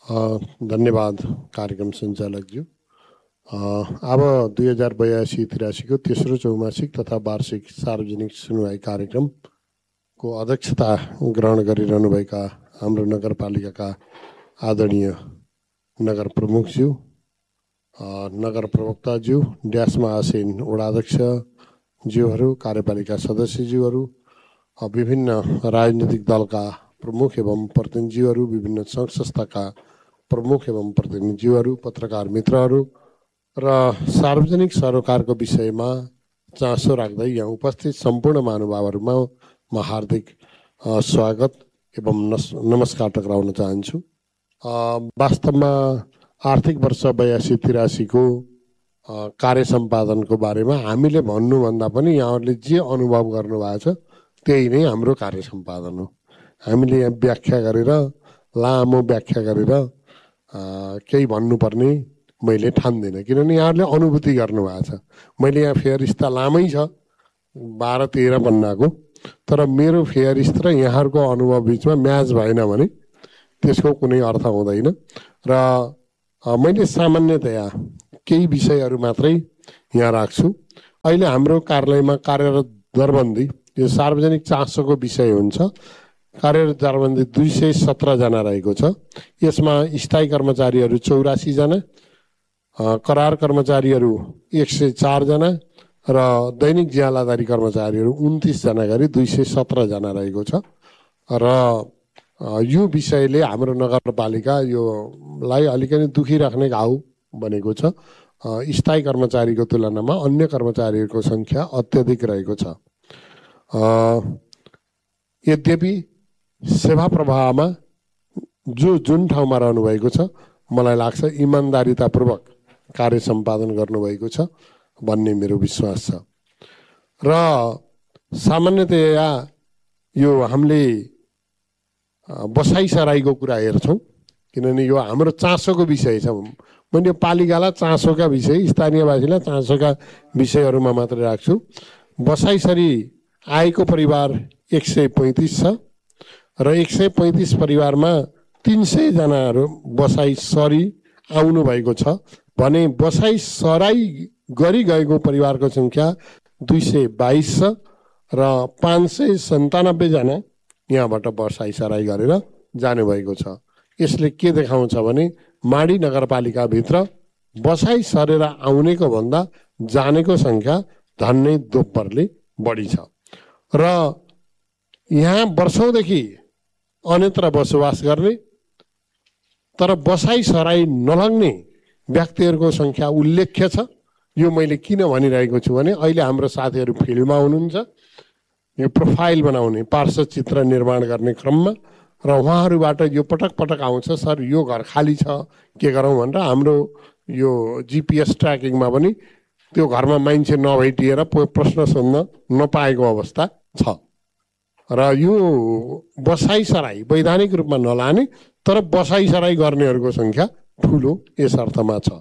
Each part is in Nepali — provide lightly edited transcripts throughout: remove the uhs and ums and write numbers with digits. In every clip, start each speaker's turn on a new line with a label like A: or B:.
A: धन्यवाद कार्यक्रम सञ्चालकज्यू। अब 2082-83 को तेस्रो चौमासिक तथा वार्षिक सार्वजनिक सुनवाई कार्यक्रमको अध्यक्षता ग्रहण गरिरहनुभएका हाम्रो नगरपालिकाका आदरणीय नगर प्रमुखज्यू, नगर प्रवक्ताज्यू, ड्यासमा आसीन वडाध्यक्षज्यूहरू, कार्यपालिका सदस्यज्यूहरू, विभिन्न राजनीतिक दलका प्रमुख एवं प्रतिनिधिज्यूहरू, विभिन्न सङ्घ संस्थाका प्रमुख एवं प्रतिनिधिज्यूहरू, पत्रकार मित्रहरू र सार्वजनिक सरोकारको विषयमा चासो राख्दै यहाँ उपस्थित सम्पूर्ण महानुभावहरूमा म हार्दिक स्वागत एवं नमस्कार टक्राउन चाहन्छु। वास्तवमा आर्थिक वर्ष 82-83 को कार्य सम्पादनको बारेमा हामीले भन्नुभन्दा पनि यहाँहरूले जे अनुभव गर्नुभएको छ त्यही नै हाम्रो कार्य सम्पादन हो। हामीले यहाँ व्याख्या गरेर, लामो व्याख्या गरेर केही भन्नुपर्ने मैले ठान्दिनँ, किनभने यहाँहरूले अनुभूति गर्नुभएको छ। मैले यहाँ फेयरिस्ट त लामै छ 12-13 पन्नाको, तर मेरो फेयरिस्ट र यहाँहरूको अनुभव बिचमा म्याच भएन भने त्यसको कुनै अर्थ हुँदैन। र मैले सामान्यतया केही विषयहरू मात्रै यहाँ राख्छु। अहिले हाम्रो कार्यालयमा कार्यरत दरबन्दी, यो सार्वजनिक चासोको विषय हुन्छ, कार्यरत दरबन्दी 217 जना रहेको छ। यसमा स्थायी कर्मचारीहरू 84 जना, करार कर्मचारीहरू 104 जना र दैनिक ज्यालादारी कर्मचारीहरू 29 जना गरी 217 जना रहेको छ। र यो विषयले हाम्रो नगरपालिका योलाई अलिकति दुखी राख्ने घाउ बनेको छ। स्थायी कर्मचारीको तुलनामा अन्य कर्मचारीहरूको सङ्ख्या अत्यधिक रहेको छ। यद्यपि सेवा प्रवाहमा जुन ठाउँमा रहनुभएको छ, मलाई लाग्छ इमान्दारितापूर्वक कार्य सम्पादन गर्नुभएको छ भन्ने मेरो विश्वास छ। र सामान्यतया यो हामीले बसाइसराईको कुरा हेर्छौँ, किनभने यो हाम्रो चासोको विषय छ। मैले यो पालिकालाई चासोका विषय, स्थानीयवासीलाई चासोका विषयहरूमा मात्रै राख्छु। बसाइसरी आएको परिवार 135 छ र 135 परिवारमा 300 जनाहरू बसाइसरी आउनु भएको छ भने बसाइसराई गरी गएको परिवारको सङ्ख्या 222 छ र 597 जना यहाँबाट बसाइसराई गरेर जानुभएको छ। यसले के देखाउँछ भने माडी नगरपालिकाभित्र बसाइ सरेर आउनेको भन्दा जानेको सङ्ख्या धन्नै दोब्बरले बढी छ। र यहाँ वर्षौँदेखि अन्यत्र बसोबास गर्ने तर बसाइसराई नलग्ने व्यक्तिहरूको सङ्ख्या उल्लेख्य छ। यो मैले किन भनिरहेको छु भने अहिले हाम्रो साथीहरू फिल्डमा हुनुहुन्छ, यो प्रोफाइल बनाउने, पार्श्व चित्र निर्माण गर्ने क्रममा, र उहाँहरूबाट यो पटक पटक आउँछ, सर यो घर खाली छ के गरौँ भनेर। हाम्रो यो GPS ट्र्याकिङमा पनि त्यो घरमा मान्छे नभेटिएर प्रश्न सोध्न नपाएको अवस्था छ। र यो बसाइसराई वैधानिक रूपमा नलाने तर बसाइसराई गर्नेहरूको सङ्ख्या ठुलो यस अर्थमा छ।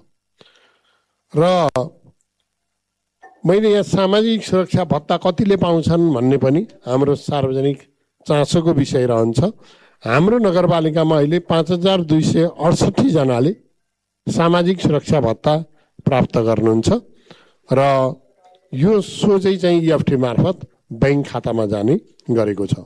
A: र मैले यहाँ सामाजिक सुरक्षा भत्ता कतिले पाउँछन् भन्ने पनि हाम्रो सार्वजनिक चासोको विषय रहन्छ। हाम्रो नगरपालिकामा अहिले 5268 जनाले सामाजिक सुरक्षा भत्ता प्राप्त गर्नुहुन्छ र यो सोझै चाहिँ EFT मार्फत बैंक खातामा जाने गरेको छ।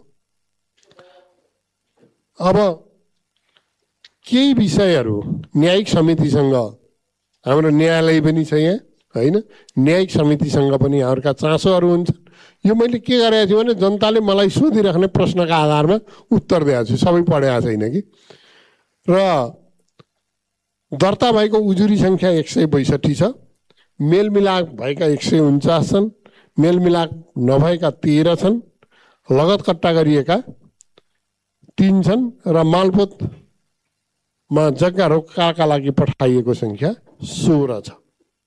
A: अब केही विषयहरू न्यायिक समितिसँग, हाम्रो न्यायालय पनि छ यहाँ होइन, न्यायिक समितिसँग पनि यहाँहरूका चासोहरू हुन्छन्। यो मैले के गरेको छु भने जनताले मलाई सोधिराख्ने प्रश्नका आधारमा उत्तर दिएको छु, सबै पढेको छैन कि। र दर्ता भएको उजुरी सङ्ख्या 162 छ, मेलमिलाप भएका 149 छन्, मेलमिलाप नभएका 13 छन्, लगत कट्टा गरिएका 3 छन् र मालपोतमा जग्गा रोक्काका लागि पठाइएको सङ्ख्या 16 छ।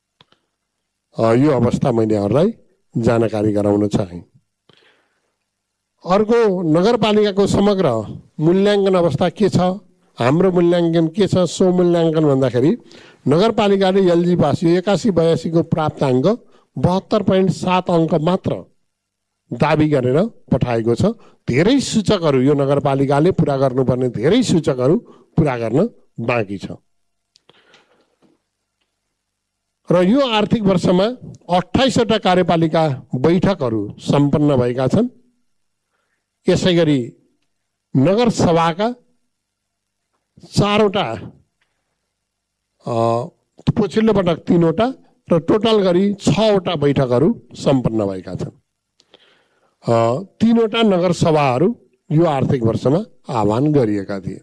A: यो अवस्था मैले यहाँहरूलाई जानकारी गराउन चाहेँ। अर्को, नगरपालिकाको समग्र मूल्याङ्कन अवस्था के छ, हाम्रो मूल्याङ्कन के छ? सो मूल्याङ्कन भन्दाखेरि नगरपालिकाले LG पास 81-82 को प्राप्ताङ्क 72.7 अङ्क मात्र दाबी गरेर पठाएको छ। धेरै सूचकहरू यो नगरपालिकाले पुरा गर्नुपर्ने धेरै सूचकहरू पुरा गर्न बाँकी छ। र यो आर्थिक वर्षमा 28वटा कार्यपालिका बैठकहरू सम्पन्न भएका छन्। यसै गरी नगरसभाका 4वटा, पछिल्लो पटक 3वटा र टोटल गरी 6वटा बैठकहरू सम्पन्न भएका छन्। 3वटा नगरसभाहरू यो आर्थिक वर्षमा आह्वान गरिएका थिए।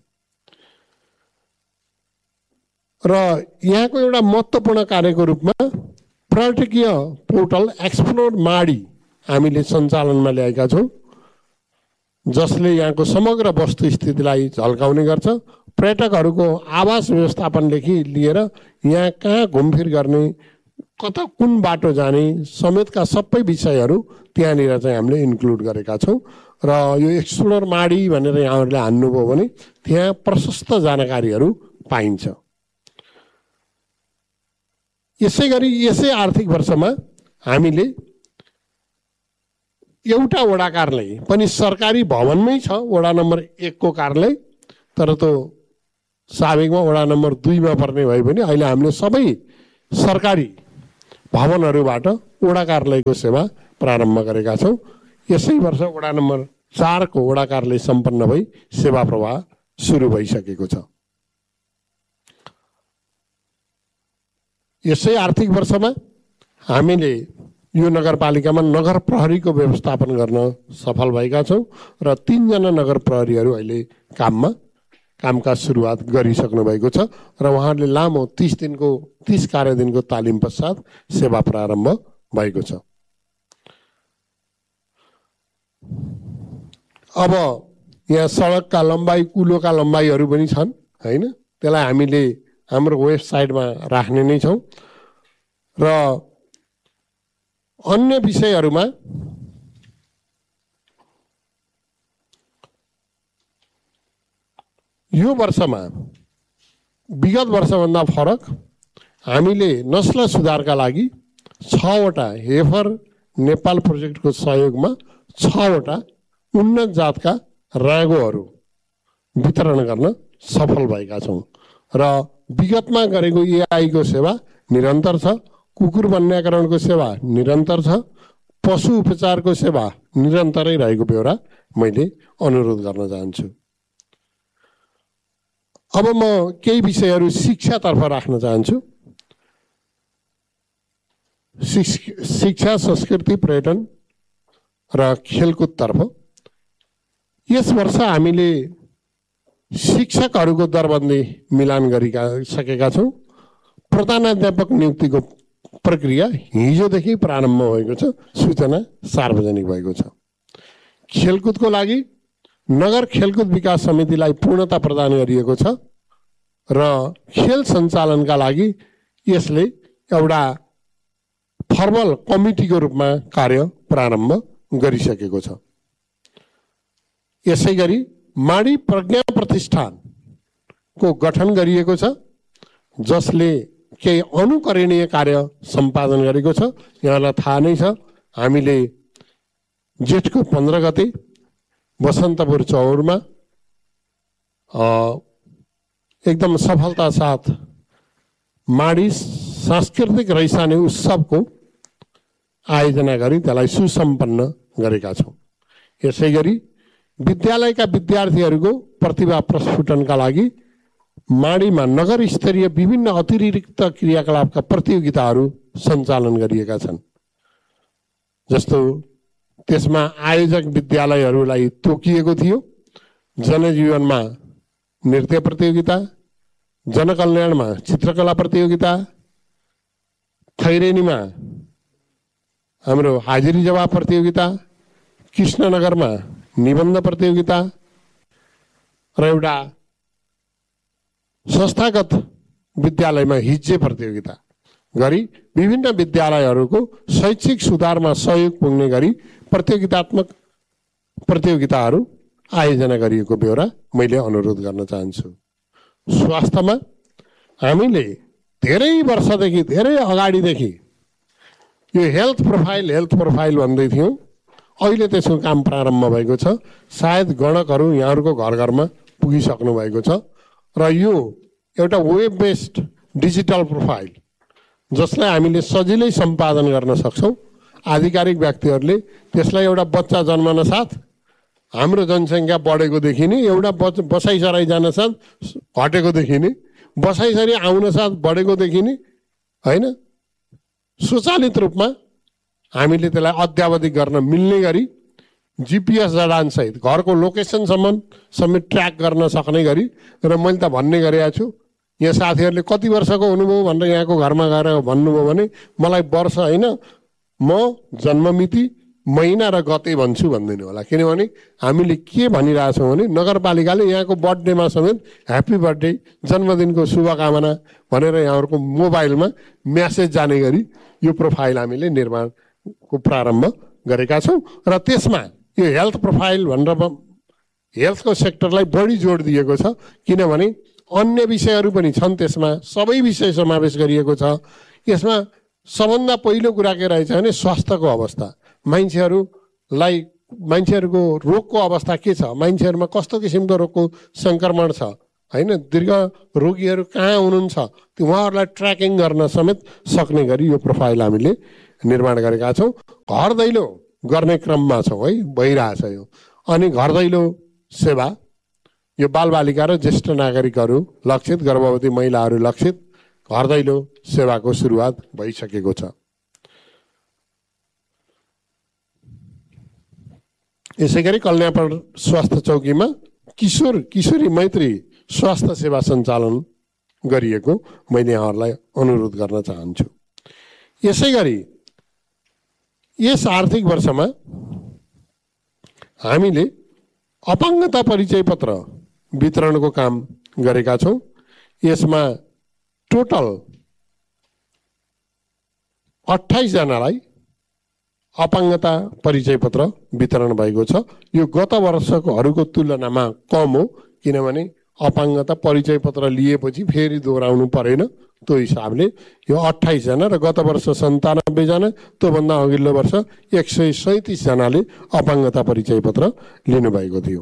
A: र यहाँको एउटा महत्त्वपूर्ण कार्यको रूपमा पर्यटकीय पोर्टल एक्सप्लोर माडी हामीले सञ्चालनमा ल्याएका छौँ, जसले यहाँको समग्र वस्तुस्थितिलाई झल्काउने गर्छ। पर्यटकहरूको आवास व्यवस्थापनदेखि लिएर यहाँ कहाँ घुमफिर गर्ने, कता कुन बाटो जाने समेतका सबै विषयहरू त्यहाँनिर चाहिँ हामीले इन्क्लुड गरेका छौँ। र यो एक्सप्लोर माडी भनेर यहाँहरूले हान्नुभयो भने त्यहाँ प्रशस्त जानकारीहरू पाइन्छ। यसै गरी यसै आर्थिक वर्षमा हामीले एउटा वडा कार्यालय पनि सरकारी भवनमै छ, वडा नम्बर 1 को कार्यालय, तर त्यो साबिकमा वडा नम्बर 2 मा पर्ने भए पनि अहिले हामीले सबै सरकारी भवनहरूबाट वडा कार्यालयको सेवा प्रारम्भ गरेका छौँ। यसै वर्ष वडा नम्बर 4 को वडा कार्यालय सम्पन्न भई सेवा प्रवाह सुरु भइसकेको छ। यसै आर्थिक वर्षमा हामीले यो नगरपालिकामा नगर प्रहरीको व्यवस्थापन गर्न सफल भएका छौँ र 3 जना नगर प्रहरीहरू अहिले कामका सुरुवात गरिसक्नु भएको छ र उहाँहरूले लामो 30 कार्यदिनको तालिम पश्चात सेवा प्रारम्भ भएको छ। अब यहाँ सडकका लम्बाइ, कुलोका लम्बाइहरू पनि छन् हैन, त्यसलाई हामीले हाम्रो वेबसाइटमा राख्ने नै छौँ। र अन्य विषयहरूमा यो वर्षमा विगत वर्षभन्दा फरक हामीले नस्ल सुधारका लागि 6वटा हेफर नेपाल प्रोजेक्टको सहयोगमा 6वटा उन्नत जातका रागोहरू वितरण गर्न सफल भएका छौँ। र विगतमा गरेको एआईको सेवा निरन्तर छ, कुकुर वन्याकरणको सेवा निरन्तर छ, पशु उपचारको सेवा निरन्तरै रहेको बेहोरा मैले अनुरोध गर्न चाहन्छु। अब म केही विषयहरू शिक्षातर्फ राख्न चाहन्छु। शिक्षा, संस्कृति, पर्यटन र खेलकुदतर्फ यस वर्ष हामीले शिक्षकहरूको दरबन्दी मिलान गरिसकेका छौँ। प्रधानाध्यापक नियुक्तिको प्रक्रिया हिजोदेखि प्रारम्भ भएको छ, सूचना सार्वजनिक भएको छ। खेलकुदको लागि नगर खेलकुद विकास समितिलाई पूर्णता प्रदान गरिएको छ र खेल सञ्चालनका लागि यसले एउटा फर्मल कमिटीको रूपमा कार्य प्रारम्भ गरिसकेको छ। यसै गरी माडी प्रज्ञा प्रतिष्ठानको गठन गरिएको छ, जसले केही अनुकरणीय कार्य सम्पादन गरेको छ। यहाँलाई थाहा नै छ, हामीले जेठको 15 गते बसन्तपुर चौरमा एकदम सफलता साथ माडी सांस्कृतिक रैसाने उत्सवको आयोजना गरी त्यसलाई सुसम्पन्न गरेका छौँ। यसै गरी विद्यालयका विद्यार्थीहरूको प्रतिभा प्रस्फुटनका लागि माडीमा नगर स्तरीय विभिन्न अतिरिक्त क्रियाकलापका प्रतियोगिताहरू सञ्चालन गरिएका छन्। जस्तो त्यसमा आयोजक विद्यालयहरूलाई तोकिएको थियो। जनजीवनमा नृत्य प्रतियोगिता, जनकल्याणमा चित्रकला प्रतियोगिता, खैरेनीमा हाम्रो हाजिरी जवाब प्रतियोगिता, कृष्णनगरमा निबन्ध प्रतियोगिता र एउटा संस्थागत विद्यालयमा हिज्जे प्रतियोगिता गरी विभिन्न विद्यालयहरूको शैक्षिक सुधारमा सहयोग पुग्ने गरी प्रतियोगितात्मक प्रतियोगिताहरू आयोजना गरिएको बेहोरा मैले अनुरोध गर्न चाहन्छु। स्वास्थ्यमा हामीले धेरै वर्षदेखि, धेरै अगाडिदेखि यो हेल्थ प्रोफाइल भन्दै थियौँ। अहिले त्यसको काम प्रारम्भ भएको छ। सायद गणकहरू यहाँहरूको घर घरमा पुगिसक्नु भएको छ र यो एउटा वेब बेस्ड डिजिटल प्रोफाइल जसलाई हामीले सजिलै सम्पादन गर्न सक्छौँ। आधिकारिक व्यक्तिहरूले त्यसलाई एउटा बच्चा जन्मन साथ हाम्रो जनसङ्ख्या बढेको देखिने, एउटा बसाइसराई जान साथ घटेको देखिने, बसाइसरी आउन साथ बढेको देखिने होइन। स्वचालित रूपमा हामीले त्यसलाई अद्यावधिक गर्न मिल्ने गरी जिपिएस जडानसहित घरको लोकेसनसम्म समेत ट्र्याक गर्न सक्ने गरी। र मैले त भन्ने गरेको छु, यहाँ साथीहरूले कति वर्षको हुनुभयो भनेर यहाँको घरमा गएर भन्नुभयो भने मलाई वर्ष होइन, म जन्ममिति महिना र गते भन्छु भनिदिनु होला। किनभने हामीले के भनिरहेछौँ भने नगरपालिकाले यहाँको बर्थडेमा समेत ह्याप्पी बर्थडे, जन्मदिनको शुभकामना भनेर यहाँहरूको मोबाइलमा म्यासेज जाने गरी यो प्रोफाइल हामीले निर्माणको प्रारम्भ गरेका छौँ। र त्यसमा यो हेल्थ प्रोफाइल भनेर हेल्थको सेक्टरलाई बढी जोड दिएको छ, किनभने अन्य विषयहरू पनि छन् त्यसमा, सबै विषय समावेश गरिएको छ। यसमा सबभन्दा पहिलो कुरा के रहेछ भने स्वास्थ्यको अवस्था, मान्छेहरूको रोगको अवस्था के छ, मान्छेहरूमा कस्तो किसिमको रोगको सङ्क्रमण छ होइन, दीर्घ रोगीहरू कहाँ हुनुहुन्छ, त्यो उहाँहरूलाई ट्र्याकिङ गर्न समेत सक्ने गरी यो प्रोफाइल हामीले निर्माण गरेका छौँ। घर दैलो गर्ने क्रममा छौँ है, भइरहेछ यो। अनि घर दैलो सेवा यो बालबालिका र ज्येष्ठ नागरिकहरू लक्षित, गर्भवती महिलाहरू लक्षित घर दैलो सेवाको सुरुवात भइसकेको छ। यसै गरी कल्याणपुर स्वास्थ्य चौकीमा किशोरी मैत्री स्वास्थ्य सेवा सञ्चालन गरिएको मैले यहाँहरूलाई अनुरोध गर्न चाहन्छु। यसै गरी यस आर्थिक वर्षमा हामीले अपाङ्गता परिचय पत्र वितरणको काम गरेका छौँ। यसमा टोटल 28 जनालाई अपाङ्गता परिचय पत्र वितरण भएको छ। यो गत वर्षकोहरूको तुलनामा कम हो, किनभने अपाङ्गता परिचय पत्र लिएपछि फेरि दोहोऱ्याउनु परेन। त्यो हिसाबले यो 28 जना र गत वर्ष 97 जना, त्योभन्दा अघिल्लो वर्ष 137 जनाले अपाङ्गता परिचय पत्र लिनुभएको थियो।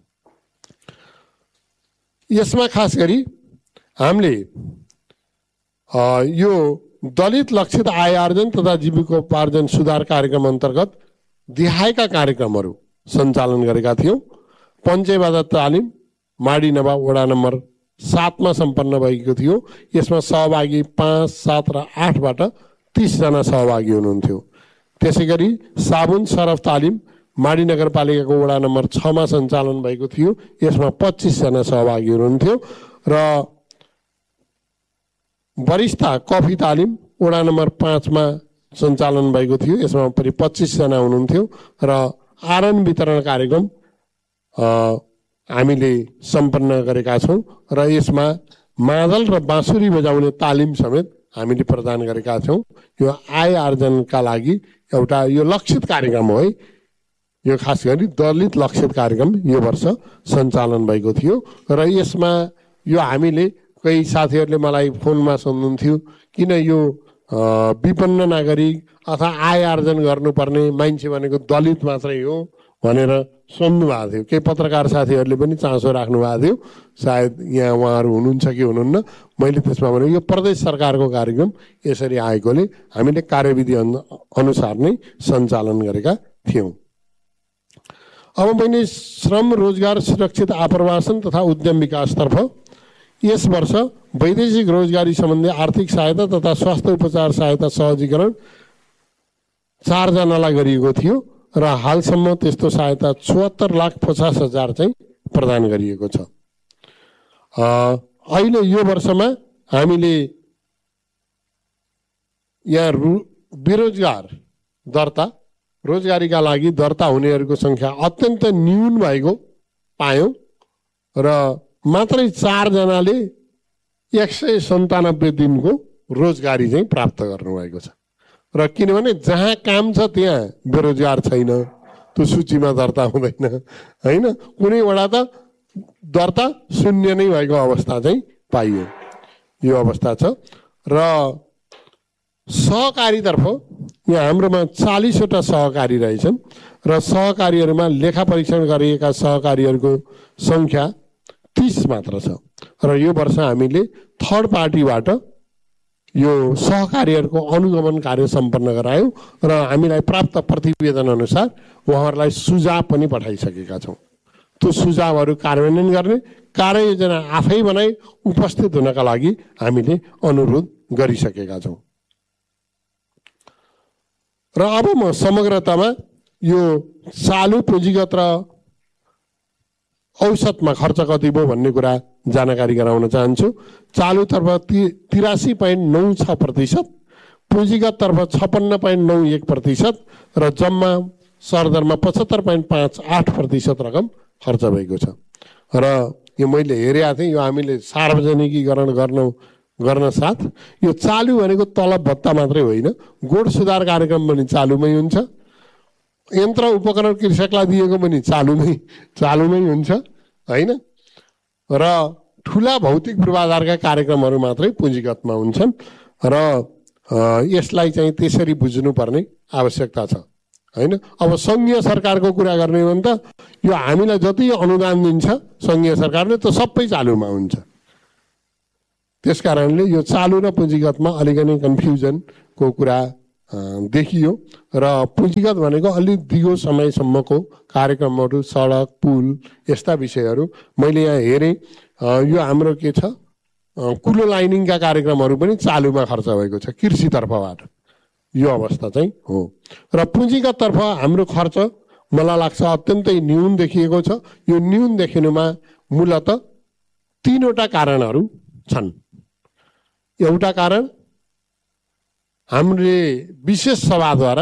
A: यसमा खास गरी हामीले यो दलित लक्षित आय आर्जन तथा जीविकोपार्जन सुधार कार्यक्रम अन्तर्गत देखाएका कार्यक्रमहरू सञ्चालन गरेका थियौँ। पञ्चयबाजा तालिम माडी नवा वडा नम्बर 7 मा सम्पन्न भएको थियो। यसमा सहभागी 5, 7 र 8 बाट 30 जना सहभागी हुनुहुन्थ्यो। त्यसै गरी साबुन सरफ तालिम माडी नगरपालिकाको वडा नम्बर 6 मा सञ्चालन भएको थियो। यसमा 25 जना सहभागी हुनुहुन्थ्यो। र वरिष्ठता कफी तालिम वडा नम्बर 5 मा सञ्चालन भएको थियो। यसमा पनि 25 जना हुनुहुन्थ्यो। र आरन वितरण कार्यक्रम हामीले सम्पन्न गरेका छौँ। र यसमा मादल र बाँसुरी बजाउने तालिम समेत हामीले प्रदान गरेका छौँ। यो आय आर्जनका लागि एउटा यो लक्षित कार्यक्रम हो है। यो खास गरी दलित लक्षित कार्यक्रम यो वर्ष सञ्चालन भएको थियो। र यसमा यो हामीले कही साथीहरूले मलाई फोनमा सोध्नुहुन्थ्यो, किन यो विपन्न नागरिक अथवा आय आर्जन गर्नुपर्ने मान्छे भनेको दलित मात्रै हो भनेर सोध्नु भएको थियो। केही पत्रकार साथीहरूले पनि चासो राख्नु भएको थियो, सायद यहाँ उहाँहरू हुनुहुन्छ कि हुनुहुन्न। मैले त्यसमा भने यो प्रदेश सरकारको कार्यक्रम यसरी आएकोले हामीले कार्यविधि अनुसार नै सञ्चालन गरेका थियौँ। अब मैले श्रम रोजगार सुरक्षित आप्रवासन तथा उद्यम विकासतर्फ यस वर्ष वैदेशिक रोजगारी सम्बन्धी आर्थिक सहायता तथा स्वास्थ्य उपचार सहायता सहजीकरण 4 जनालाई गरिएको थियो। र हालसम्म त्यस्तो सहायता 74,50,000 चाहिँ प्रदान गरिएको छ। अहिले यो वर्षमा हामीले यहाँ बेरोजगार दर्ता, रोजगारीका लागि दर्ता हुनेहरूको सङ्ख्या अत्यन्त न्यून भएको पायौँ। र मात्रै 4 जनाले 197 दिनको रोजगारी चाहिँ प्राप्त गर्नुभएको छ। र किनभने जहाँ काम छ त्यहाँ बेरोजगार छैन, त्यो सूचीमा दर्ता हुँदैन होइन। कुनै वडा त दर्ता शून्य नै भएको अवस्था चाहिँ पाइयो, यो अवस्था छ। र सहकारीतर्फ यहाँ हाम्रोमा 40 वटा सहकारी रहेछन्। र सहकारीहरूमा लेखा परीक्षण गरिएका सहकारीहरूको सङ्ख्या 30 मात्र छ। र यो वर्ष हामीले थर्ड पार्टीबाट यो सहकारीहरूको अनुगमन कार्य सम्पन्न गरायौँ र हामीलाई प्राप्त प्रतिवेदन अनुसार उहाँहरूलाई सुझाव पनि पठाइसकेका छौँ। त्यो सुझावहरू कार्यान्वयन गर्ने कार्ययोजना आफै बनाई उपस्थित हुनका लागि हामीले अनुरोध गरिसकेका छौँ। र अब म समग्रतामा यो चालु पुँजीगत र औसतमा खर्च कति भयो भन्ने कुरा जानकारी गराउन चाहन्छु। चालुतर्फ 83.96%, पुँजीगततर्फ 56.91% र जम्मा सरदरमा 75.58% रकम खर्च भएको छ। र यो मैले हेरेको थिएँ, यो हामीले सार्वजनिकीकरण गर्न साथ यो चालु भनेको तलब भत्ता मात्रै होइन, गोठ सुधार कार्यक्रम पनि चालुमै हुन्छ, यन्त्र उपकरण कृषकलाई दिएको पनि चालुमै हुन्छ होइन। र ठुला भौतिक पूर्वाधारका कार्यक्रमहरू मात्रै पुँजीगतमा हुन्छन् र यसलाई चाहिँ त्यसरी बुझ्नुपर्ने आवश्यकता छ होइन। अब सङ्घीय सरकारको कुरा गर्ने हो भने त यो हामीलाई जति अनुदान दिन्छ सङ्घीय सरकारले त्यो सबै चालुमा हुन्छ। त्यस कारणले यो चालु र पुँजीगतमा अलिकति कन्फ्युजनको कुरा देखियो र पुँजीगत भनेको अलिक दिगो समयसम्मको कार्यक्रमहरू, सडक पुल यस्ता विषयहरू मैले यहाँ हेरेँ। यो हाम्रो के छ, कुलो लाइनिङका कार्यक्रमहरू पनि चालुमा खर्च भएको छ कृषितर्फबाट, यो अवस्था चाहिँ हो। र पुँजीगततर्फ हाम्रो खर्च मलाई लाग्छ अत्यन्तै न्यून देखिएको छ। यो न्यून देखिनुमा मूलत 3वटा कारणहरू छन्। एउटा कारण हामीले विशेष सभाद्वारा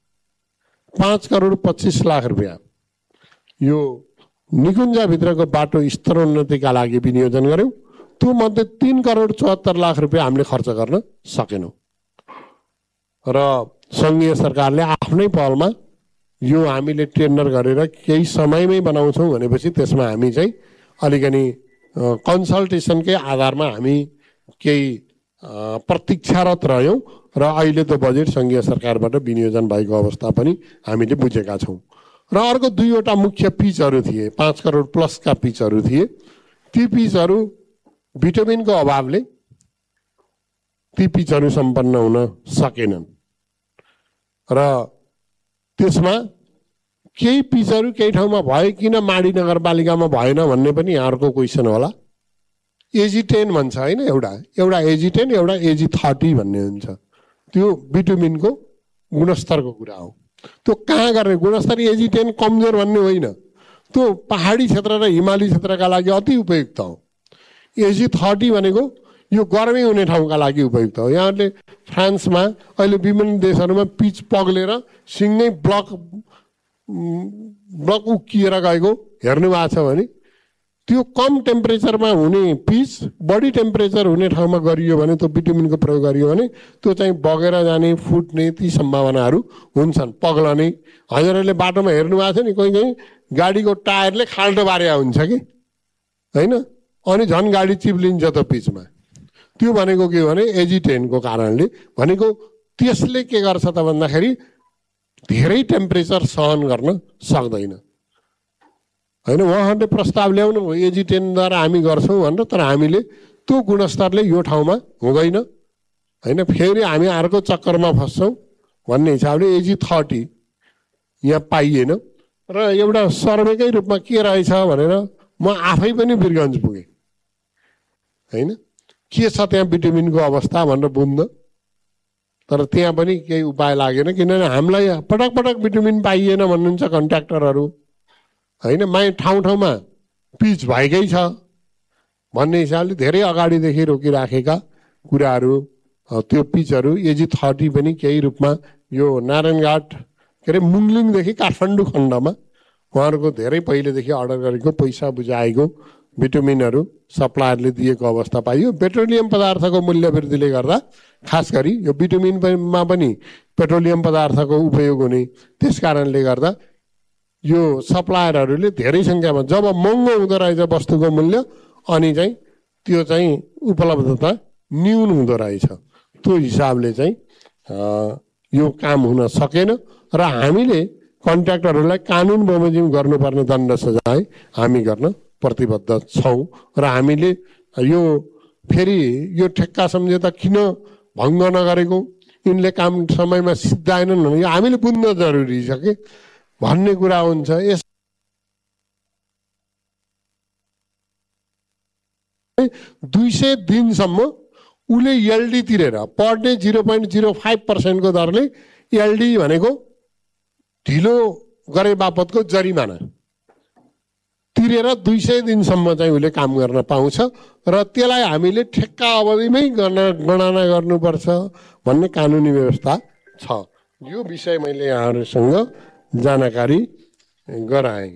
A: 5,25,00,000 रुपियाँ यो निकुञ्जभित्रको बाटो स्तरोन्नतिका लागि विनियोजन गऱ्यौँ। त्यो मध्ये 3,74,00,000 रुपियाँ हामीले खर्च गर्न सकेनौँ र सङ्घीय सरकारले आफ्नै पहलमा यो हामीले टेन्डर गरेर केही समयमै बनाउँछौँ भनेपछि त्यसमा हामी चाहिँ अलिकति कन्सल्टेसनकै आधारमा हामी केही प्रतीक्षारत रह्यौँ र अहिले त बजेट सङ्घीय सरकारबाट विनियोजन भएको अवस्था पनि हामीले बुझेका छौँ। र अर्को 2वटा मुख्य पिचहरू थिए, 5 करोड प्लसका पिचहरू थिए। ती पिचहरू भिटामिनको अभावले ती पिचहरू सम्पन्न हुन सकेनन् र त्यसमा केही पिचहरू केही ठाउँमा भयो, किन माडी नगरपालिकामा भएन भन्ने पनि यहाँहरूको क्वेसन होला। AG10 भन्छ होइन, एउटा AG10 एउटा AG30 भन्ने हुन्छ। त्यो भिटामिनको गुणस्तरको कुरा हो। त्यो कहाँ गर्ने गुणस्तर AG10 कमजोर भन्ने होइन, त्यो पहाडी क्षेत्र र हिमाली क्षेत्रका लागि अति उपयुक्त हो। AG30 भनेको यो गर्मी हुने ठाउँका लागि उपयुक्त हो। यहाँले फ्रान्समा अहिले विभिन्न देशहरूमा पिच पग्लेर सिङ्गै ब्लक उक्किएर गएको हेर्नु भएको छ भने त्यो कम टेम्परेचरमा हुने पिच बढी टेम्परेचर हुने ठाउँमा गरियो भने, त्यो भिटामिनको प्रयोग गरियो भने त्यो चाहिँ बगेर जाने, फुट्ने ती सम्भावनाहरू हुन्छन्, पग्लने। हजुरहरूले बाटोमा हेर्नु भएको छ नि, कहीँ गाडीको टायरले खाल्टो बारे हुन्छ कि होइन, अनि झन् गाडी चिप्लिन्छ त पिचमा। त्यो भनेको के हो भने AG10 को कारणले भनेको त्यसले के गर्छ त भन्दाखेरि धेरै टेम्परेचर सहन गर्न सक्दैन होइन। उहाँहरूले प्रस्ताव ल्याउनु AG10 द्वारा हामी गर्छौँ भनेर, तर हामीले त्यो गुणस्तरले यो ठाउँमा हुँदैन होइन, फेरि हामी अर्को चक्करमा फस्छौँ भन्ने हिसाबले AG30 यहाँ पाइएन। र एउटा सर्वेकै रूपमा के रहेछ भनेर म आफै पनि वीरगञ्ज पुगेँ होइन, के छ त्यहाँ भिटामिनको अवस्था भनेर बुझ्न, तर त्यहाँ पनि केही उपाय लागेन। किनभने हामीलाई पटक पटक भिटामिन पाइएन भन्नुहुन्छ कन्ट्र्याक्टरहरू होइन। ठाउँ ठाउँमा पिच भएकै छ भन्ने हिसाबले धेरै अगाडिदेखि रोकिराखेका कुराहरू, त्यो पिचहरू AG30 पनि केही रूपमा यो नारायणघाट के अरे मुङलिङदेखि काठमाडौँ खण्डमा उहाँहरूको धेरै पहिलेदेखि अर्डर गरेको पैसा बुझाएको भिटामिनहरू सप्लायरले दिएको अवस्था पाइयो। पेट्रोलियम पदार्थको मूल्य वृद्धिले गर्दा खास गरी यो भिटामिनमा पनि पेट्रोलियम पदार्थको उपयोग हुने, त्यस कारणले गर्दा यो सप्लायरहरूले धेरै सङ्ख्यामा जब महँगो हुँदो रहेछ वस्तुको मूल्य अनि चाहिँ त्यो चाहिँ उपलब्धता न्यून हुँदो रहेछ। त्यो हिसाबले चाहिँ यो काम हुन सकेन र हामीले कन्ट्र्याक्टरहरूलाई कानुन बमोजिम गर्नुपर्ने दण्ड सजाय हामी गर्न प्रतिबद्ध छौँ र हामीले यो फेरि यो ठेक्का सम्झौता किन भङ्ग नगरेको, यिनले काम समयमा सिद्धाएनन् भने यो हामीले बुझ्न जरुरी छ कि भन्ने कुरा हुन्छ। यस 200 दिनसम्म उसले एलडी तिरेर पर डे 0.05% दरले एलडी भनेको ढिलो गरे बापतको जरिमाना तिरेर 200 दिनसम्म चाहिँ उसले काम गर्न पाउँछ र त्यसलाई हामीले ठेक्का अवधिमै गणना गर्नुपर्छ भन्ने कानुनी व्यवस्था छ। यो विषय मैले यहाँहरूसँग जानकारी गराएँ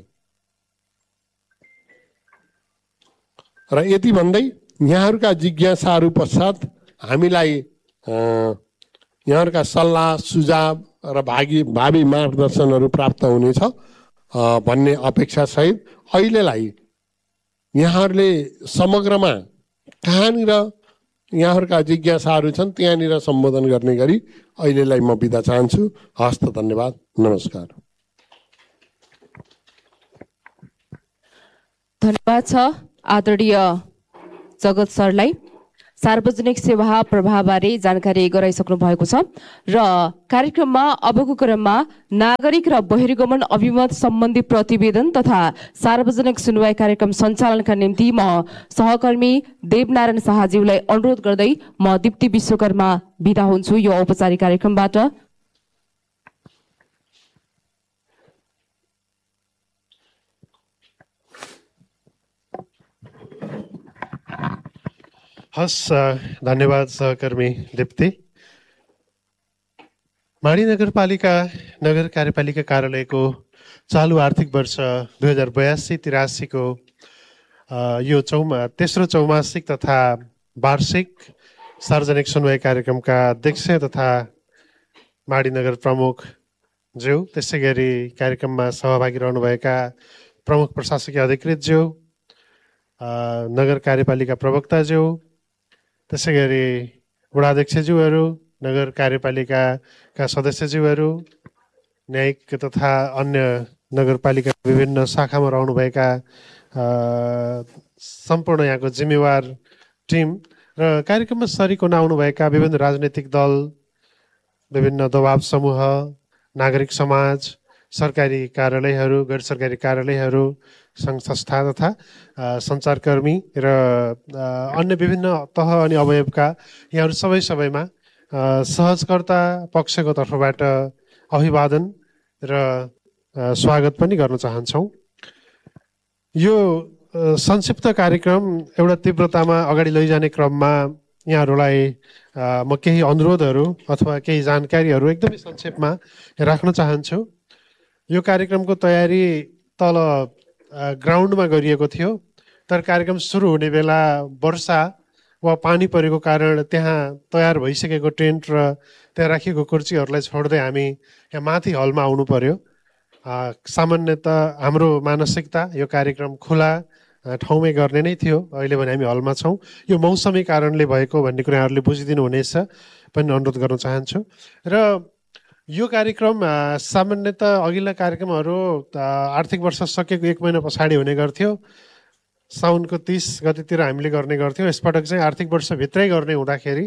A: र यति भन्दै यहाँहरूका जिज्ञासाहरू पश्चात हामीलाई यहाँहरूका सल्लाह सुझाव र भावी मार्गदर्शनहरू प्राप्त हुनेछ भन्ने अपेक्षा सहित अहिलेलाई यहाँहरूले समग्रमा कहाँनिर यहाँहरूका जिज्ञासाहरू छन् त्यहाँनिर सम्बोधन गर्ने गरी अहिलेलाई म बिदा चाहन्छु। हस्त धन्यवाद, नमस्कार।
B: धन्यवाद छ आदरणीय जगत सरलाई। सार्वजनिक सेवा प्रभावबारे जानकारी गराइसक्नु भएको छ र कार्यक्रममा अबको क्रममा नागरिक र बहिर्गमन अभिमत सम्बन्धी प्रतिवेदन तथा सार्वजनिक सुनवाई कार्यक्रम सञ्चालनका निम्ति म सहकर्मी देवनारायण शाहज्यूलाई अनुरोध गर्दै म दीप्ति विश्वकर्मा बिदा हुन्छु यो औपचारिक कार्यक्रमबाट।
C: हस्, धन्यवाद सहकर्मी दीप्ति। माडी नगरपालिका नगर कार्यपालिका कार्यालयको चालु आर्थिक वर्ष 2082-83 को यो तेस्रो चौमासिक तथा वार्षिक सार्वजनिक सुनवाई कार्यक्रमका अध्यक्ष तथा माडी नगर प्रमुख ज्यू, त्यसै गरी कार्यक्रममा सहभागी रहनुभएका प्रमुख प्रशासकीय अधिकृत ज्यू, नगर कार्यपालिका प्रवक्ता ज्यू, त्यसै गरी वडाध्यक्षज्यूहरू, नगर कार्यपालिकाका सदस्यज्यूहरू, न्यायिक तथा अन्य नगरपालिका विभिन्न शाखामा रहनुभएका सम्पूर्ण यहाँको जिम्मेवार टिम र कार्यक्रममा सरिक हुन आउनुभएका विभिन्न राजनैतिक दल, विभिन्न दबाव समूह, नागरिक समाज, सरकारी कार्यालयहरू, गैर सरकारी कार्यालयहरू, सङ्घ संस्था तथा सञ्चारकर्मी र अन्य विभिन्न तह अनि अवयवका यहाँहरू सबैमा सहजकर्ता पक्षको तर्फबाट अभिवादन र स्वागत पनि गर्न चाहन्छौँ। यो संक्षिप्त कार्यक्रम एउटा तीव्रतामा अगाडि लैजाने क्रममा यहाँहरूलाई म केही अनुरोधहरू अथवा केही जानकारीहरू एकदमै संक्षेपमा राख्न चाहन्छु। यो कार्यक्रमको तयारी तल ग्राउन्डमा गरिएको थियो, तर कार्यक्रम सुरु हुने बेला वर्षा वा पानी परेको कारण त्यहाँ तयार भइसकेको टेन्ट र त्यहाँ राखिएको कुर्सीहरूलाई छोड्दै हामी यहाँ माथि हलमा आउनु पर्यो। सामान्यतः हाम्रो मानसिकता यो कार्यक्रम खुला ठाउँमै गर्ने नै थियो, अहिले भने हामी हलमा छौँ। यो मौसमी कारणले भएको भन्ने कुराहरूले बुझिदिनु हुनेछ पनि अनुरोध गर्न चाहन्छु। र यो कार्यक्रम सामान्यतः अघिल्ला कार्यक्रमहरू आर्थिक वर्ष सकेको 1 महिना पछाडि हुने गर्थ्यो, साउनको 30 गतितिर हामीले गर्ने गर्थ्यौँ। यसपटक चाहिँ आर्थिक वर्षभित्रै गर्ने हुँदाखेरि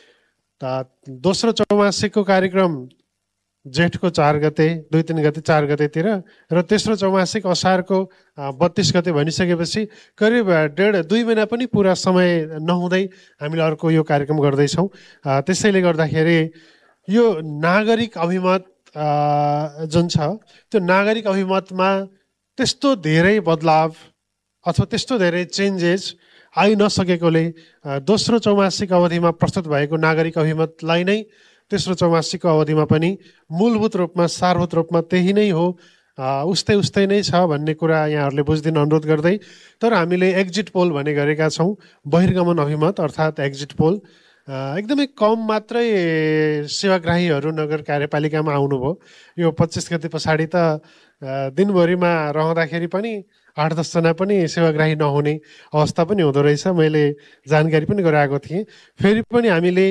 C: दोस्रो चौमासिकको कार्यक्रम जेठको 4 गते, 2-3 गते, 4 गतेतिर र तेस्रो चौमासिक असारको 32 गते भनिसकेपछि करिब 1.5-2 महिना पनि पुरा समय नहुँदै हामीले अर्को यो कार्यक्रम गर्दैछौँ। त्यसैले गर्दाखेरि यो नागरिक अभिमत जुन छ त्यो नागरिक अभिमतमा त्यस्तो धेरै बदलाव अथवा त्यस्तो धेरै चेन्जेस आइ नसकेकोले दोस्रो चौमासिक अवधिमा प्रस्तुत भएको नागरिक अभिमतलाई नै तेस्रो चौमासिकको अवधिमा पनि मूलभूत रूपमा सारभूत रूपमा त्यही नै हो, उस्तै नै छ भन्ने कुरा यहाँहरूले बुझिदिन अनुरोध गर्दै, तर हामीले एक्जिट पोल भन्ने गरेका छौँ। बहिर्गमन अभिमत अर्थात् एक्जिट पोल एकदमै कम मात्रै सेवाग्राहीहरू नगर कार्यपालिकामा आउनुभयो। यो 25 गते पछाडि त दिनभरिमा रहँदाखेरि पनि 8-10 जना पनि सेवाग्राही नहुने अवस्था पनि हुँदो रहेछ। मैले जानकारी पनि गराएको थिएँ। फेरि पनि हामीले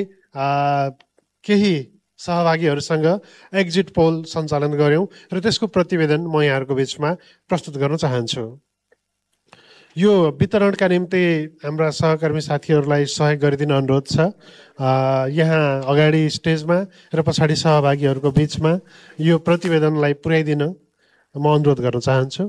C: केही सहभागीहरूसँग एक्जिट पोल सञ्चालन गऱ्यौँ र त्यसको प्रतिवेदन म यहाँहरूको बिचमा प्रस्तुत गर्न चाहन्छु। यो वितरणका निम्ति हाम्रा सहकर्मी साथीहरूलाई सहयोग गरिदिन अनुरोध छ। यहाँ अगाडि स्टेजमा र पछाडि सहभागीहरूको बिचमा यो प्रतिवेदनलाई पुर्याइदिन म अनुरोध गर्न चाहन्छु।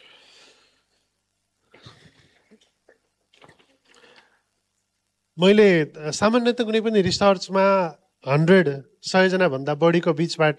C: मैले सामान्यतः कुनै पनि रिसर्चमा 100 जनाभन्दा बढीको बिचबाट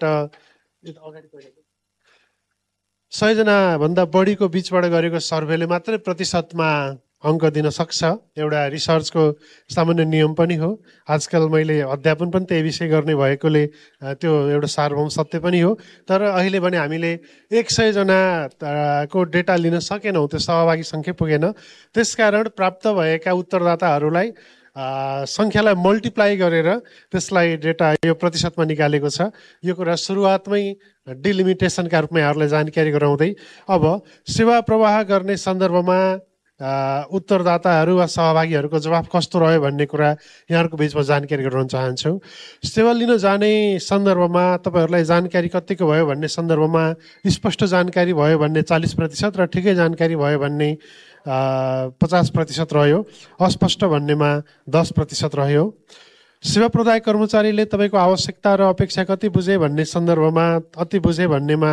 C: 100 जनाभन्दा बढीको बिचबाट गरेको सर्वेले मात्रै प्रतिशतमा अङ्क दिन सक्छ। एउटा रिसर्चको सामान्य नियम पनि हो। आजकल मैले अध्यापन पनि त्यही विषय गर्ने भएकोले त्यो एउटा सार्वभौम सत्य पनि हो। तर अहिले भने हामीले 100 जनाको डेटा लिन सकेनौँ, त्यो सहभागी सङ्ख्या पुगेन। त्यसकारण प्राप्त भएका उत्तरदाताहरूलाई सङ्ख्यालाई मल्टिप्लाई गरेर त्यसलाई डेटा यो प्रतिशतमा निकालेको छ। यो कुरा सुरुवातमै डिलिमिटेसनका रूपमा यहाँहरूलाई जानकारी गराउँदै अब सेवा प्रवाह गर्ने सन्दर्भमा उत्तरदाताहरू वा सहभागीहरूको जवाफ कस्तो रह्यो भन्ने कुरा यहाँहरूको बिचमा जानकारी गराउन चाहन्छु। सेवा लिन जाने सन्दर्भमा तपाईँहरूलाई जानकारी कतिको भयो भन्ने सन्दर्भमा स्पष्ट जानकारी भयो भन्ने 40% र ठिकै जानकारी भयो भन्ने 50% रह्यो। अस्पष्ट भन्नेमा 10% रह्यो। सेवा प्रदायक कर्मचारीले तपाईँको आवश्यकता र अपेक्षा कति बुझे भन्ने सन्दर्भमा, अति बुझे भन्नेमा